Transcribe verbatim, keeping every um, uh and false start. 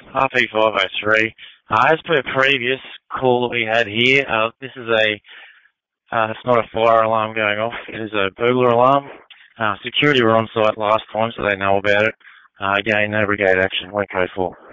R P five oh three. Uh, as per previous call that we had here, uh, this is a, uh, it's not a fire alarm going off, it is a burglar alarm. Uh, security were on site last time, so they know about it. Uh, again, no brigade action, one code four.